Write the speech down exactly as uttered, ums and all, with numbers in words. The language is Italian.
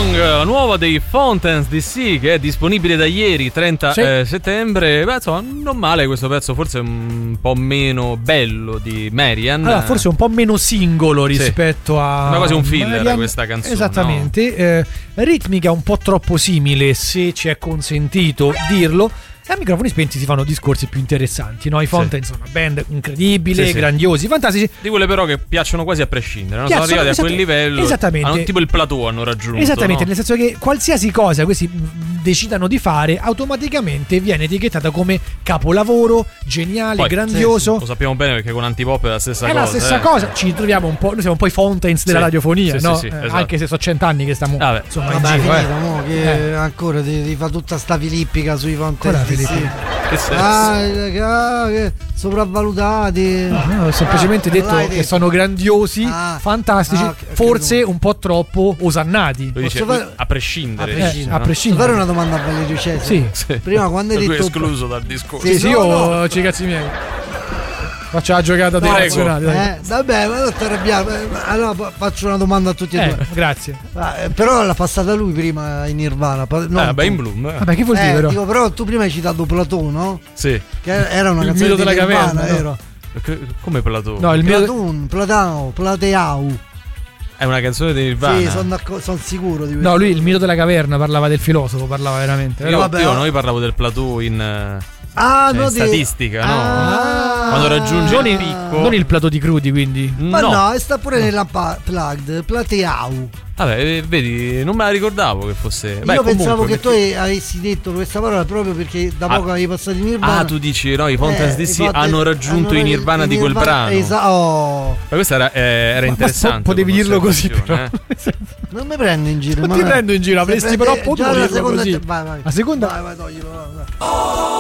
Song, la nuova dei Fountains D C, che è disponibile da ieri, trenta sì. eh, settembre. Beh, insomma, non male questo pezzo, forse un po' meno bello di Marian. Allora, forse un po' meno singolo rispetto sì. a. Ma quasi un filler Marian. Questa canzone. Esattamente. No? Eh, ritmica un po' troppo simile, se ci è consentito dirlo. A microfoni spenti si fanno discorsi più interessanti, no? I Fountains sì. sono una band incredibile, sì, grandiosi, sì. fantastici. Di quelle però che piacciono quasi a prescindere, no? Sono arrivati a quel livello. Esattamente. Hanno tipo il plateau hanno raggiunto. Esattamente, no? nel senso che qualsiasi cosa questi decidano di fare automaticamente viene etichettata come capolavoro, geniale, poi, grandioso. Sì, sì. Lo sappiamo bene perché con Antipop è la stessa è cosa. È la stessa eh. cosa. Ci troviamo un po'. Noi siamo un po' i Fountains della sì. radiofonia, sì, no? Sì, sì, eh, esatto. Anche se sono cent'anni che stiamo Vabbè. insomma Vabbè, in giro. finito, Eh. mo, che Eh. ancora ti, ti fa tutta sta filippica sui Fountains. Ah, ah, che sopravvalutati. No, no, ho semplicemente ah, detto che detto. sono grandiosi, ah, fantastici, ah, okay, forse okay, un po' troppo osannati. Dice, fare... a prescindere. A prescindere, eh, a prescindere. Posso fare una domanda a Valerio Cesare? Sì. sì. Prima quando hai detto escluso dal discorso. Sì, sì, io no, no. ci cazzi miei. Faccio la giocata no, direzionale. Eh, vabbè, ma non ti arrabbiare. Allora faccio una domanda a tutti e eh, due. Grazie. Ah, però l'ha passata lui prima in Nirvana. No, eh, beh, in Bloom. Eh. Vabbè, che vuol dire eh, però? Dico, però tu prima hai citato Platoon, no? Sì. Che era una il canzone mito di della Nirvana, caverna, no? Come Platoon? No, il Platoon, mio... Platao, Plateau. È una canzone di Nirvana. Sì, sono son sicuro di questo. No, lui il mito della caverna parlava del filosofo, parlava veramente. Io, vabbè, io no. noi parlavo del plateau in, ah, cioè, no, in di... statistica, no? Ah, quando raggiunge non il il, picco. non il plateau di Crudi, quindi. Ma no, no, sta pure no. nella pa- plugged, Plateau. Vabbè, vedi, non me la ricordavo che fosse. Beh, io pensavo comunque, che perché... tu avessi detto questa parola proprio perché da poco ah, avevi passato in Nirvana. Ah, tu dici, no, i Fountains eh, D C hanno raggiunto hanno i Nirvana i di quel Nirvana, brano. Esatto. Oh. Ma questo era, eh, era interessante. Ma potevi dirlo così, però. Eh? Non mi prendo in giro. Non ti prendo in giro, avresti però potuto dirlo seconda così. Te... Vai, vai. La seconda. Vai, vai, toglilo. Vai, vai.